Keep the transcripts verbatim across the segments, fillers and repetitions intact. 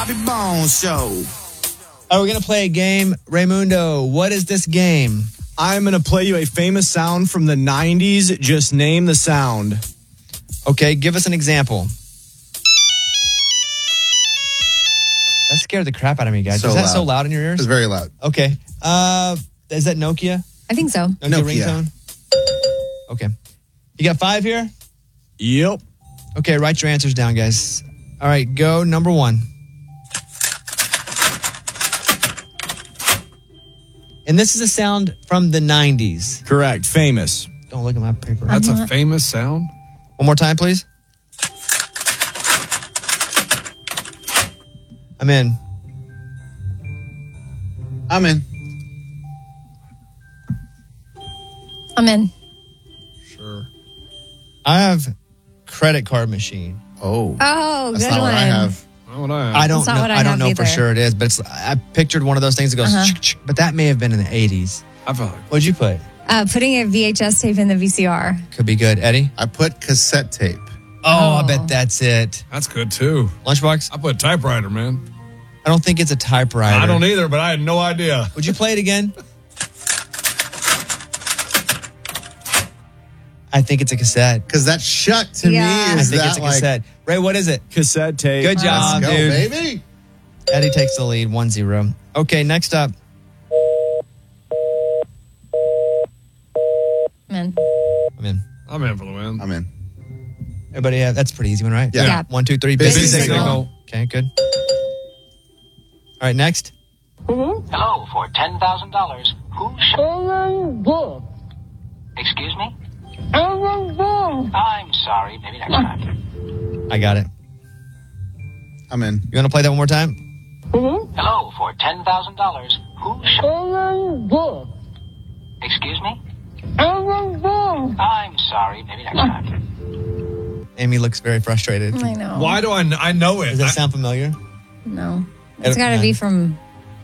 Bobby Bones Show. Are we going to play a game? Raymundo, what is this game? I'm going to play you a famous sound from the nineties. Just name the sound. Okay, give us an example. That scared the crap out of me, guys. So is that loud. so loud in your ears? It's very loud. Okay. Uh, is that Nokia? I think so. Nokia, Nokia. ringtone? Okay. You got five here? Yep. Okay, write your answers down, guys. All right, go number one. And this is a sound from the nineties. Correct. Famous. Don't look at my paper. That's a famous sound. One more time, please. I'm in. I'm in. I'm in. Sure. I have credit card machine. Oh. Oh, That's good not one. what I have. Not what I have. I don't That's not know. what I I, don't have know for either. sure it is, but it's. I pictured one of those things that goes, Uh-huh. ch- ch- but that may have been in the eighties. I feel like What'd you put? Uh, putting a V H S tape in the V C R. Could be good, Eddie. I put cassette tape. Oh, I Oh. bet that's it. that's good too. Lunchbox. I put typewriter, man. I don't think it's a typewriter. I don't either, but I had no idea. Would you play it again? I think it's a cassette. Because that shut to Yeah. me I is think that it's a like, cassette. Ray, what is it? Cassette tape. Good job, let's go, dude. baby. Eddie takes the lead, one zero. Okay, next up. I'm in. I'm in. I'm in for the win. I'm in. Everybody, have, that's a pretty easy one, right? Yeah. Yeah. One, two, three. Busy Busy signal. signal. Okay, good. All right, next. Hello, for ten thousand dollars. Who should... Excuse me? I'm sorry. Maybe next time. I got it. I'm in. You want to play that one more time? Hello, for ten thousand dollars. Who should... Excuse me? I'm sorry. Maybe next time. Amy looks very frustrated. I know. Why do I? kn- I know it. Does that I- sound familiar? No. I It's don't- got to no. be from...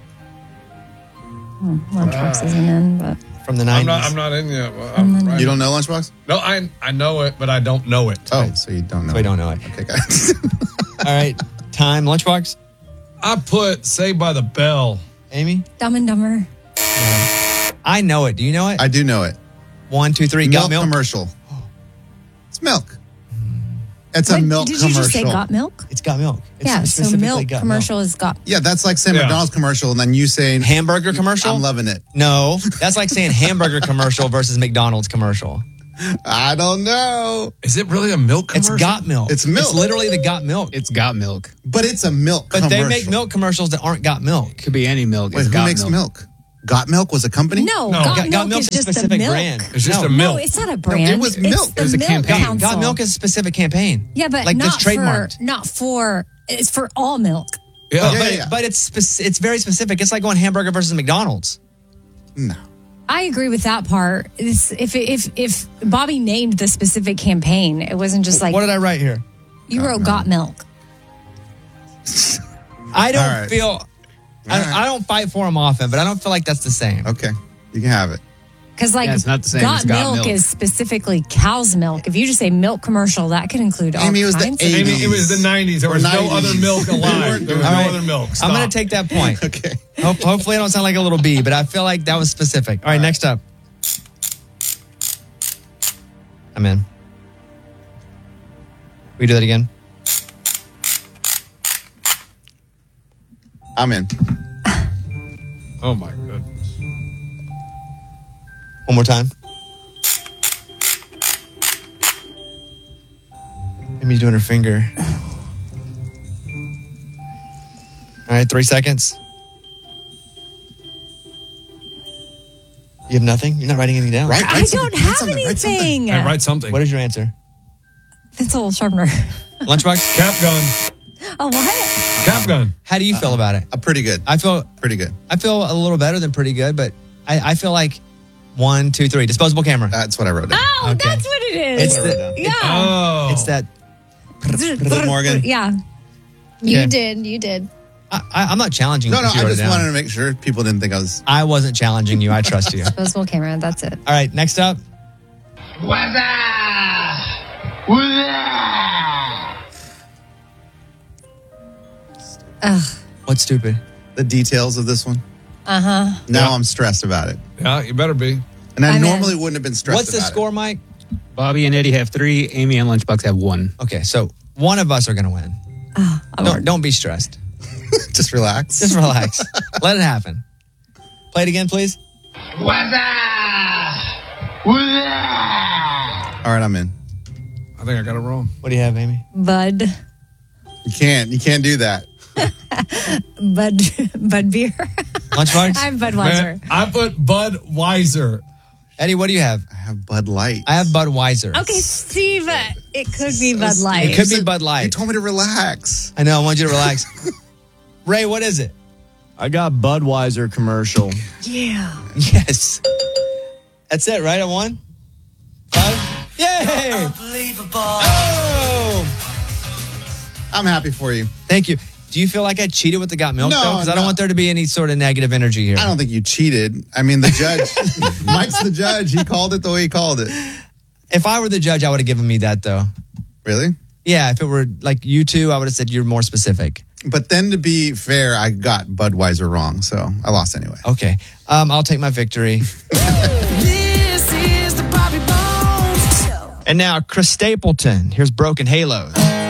Oh, Lunchbox isn't in, but... From the I'm nineties. not. I'm not in yet. Well, I'm right. You don't know Lunchbox? No, I I know it, but I don't know it. Oh, so you don't know. So we don't know it. Okay, guys. All right, time. Lunchbox. I put Saved by the Bell. Amy? Dumb and Dumber. I know it. Do you know it? I do know it. One, two, three. Milk, Got milk? commercial. It's milk. It's a What, milk did commercial. you just say got milk? It's got milk. It's Yeah, so specifically milk got commercial is got... Yeah, that's like saying Yeah. McDonald's commercial and then you saying Hamburger commercial? I'm loving it. No, that's like saying hamburger commercial versus McDonald's commercial. I don't know. Is it really a milk It's commercial? got milk. It's milk. It's literally the got milk. It's got milk. But it's a milk But commercial. they make milk commercials that aren't got milk. Could be any milk. Wait, It's who got makes milk. milk? Got Milk was a company? No, No, got, Got, milk got milk's is a just specific the milk. brand. It's just no. a milk. No, it's not a brand. it was milk. It's It was the a milk campaign. council. Got milk is a specific campaign. Yeah, but like not that's trademarked. for not for. It's for all milk. Yeah. But, Yeah, but, yeah. but it's spec- it's very specific. It's like going hamburger versus McDonald's. No. I agree with that part. It's, if if if Bobby named the specific campaign, it wasn't just like What did I write here? you wrote "got milk." I don't All right. feel. I, right. I don't fight for them often, but I don't feel like that's the same. Okay. You can have it. Because like Yeah, it's not the same got as got milk, milk. is specifically cow's milk. If you just say milk commercial, that could include all Amy, it was the kinds of eighties. Amy, it was the nineties. There Or was no nineties. other milk They alive. weren't There was doing no it. other milk. I'm going Stop. to take that point. Okay. Hope, hopefully, I don't sound like a little bee, but I feel like that was specific. All right, next up. I'm in. We do that again. I'm in. Oh my goodness. One more time. Amy's doing her finger. All right, three seconds. You have nothing? You're not writing anything down? Right? I Write don't something. Write have something. Write something. anything. Hey, write something. What is your answer? Pencil sharpener. Lunchbox? Cap gun. Oh, what? Cap gun. How do you feel about it? Uh, pretty good. I feel Pretty good. I feel a little better than pretty good, but I, I feel like one, two, three. Disposable camera. That's what I wrote down. Oh, Okay. that's what it is. It's the- yeah. Oh. It's that. Morgan. Yeah. You Okay. did. You did. I, I, I'm not challenging No, you. no, if you I wrote it just down. wanted to make sure people didn't think I was. I wasn't challenging you. I trust you. All Disposable camera. That's it. right, next up. What's stupid? The details of this one. Uh huh. Now Yeah. I'm stressed about it. Yeah, you better be. And I I'm in. normally wouldn't have been stressed What's the about score, Mike? Bobby and Eddie have three. Amy and Lunchbox have one. Okay, so one of us are going to win. Don't, don't be stressed. it. Just relax. Just relax. Let it happen. Play it again, please. All right, I'm in. I think I got it wrong. What do you have, Amy? Bud. You can't. You can't do that. Bud. Bud beer. Lunchbox? I'm Budweiser. Man, I put Budweiser. Eddie, what do you have? I have Bud Light. I have Budweiser. Okay, Steve. It could be Bud Light. It could be said- Bud Light. You told me to relax. I know. I want you to relax. Ray, what is it? I got Budweiser commercial. Yeah. Yes. That's it, right? I won? Five? Yay! Oh! I'm happy for you. Thank you. Do you feel like I cheated with the got milk, No, though? Because I don't no. want there to be any sort of negative energy here. I don't think you cheated. I mean, the judge, Mike's the judge. He called it the way he called it. If I were the judge, I would have given me that, though. Really? Yeah, if it were like you two, I would have said you're more specific. But then to be fair, I got Budweiser wrong, so I lost anyway. Okay. Um, I'll take my victory. This is the Bobby Bones Show. And now, Chris Stapleton. Here's Broken Halos.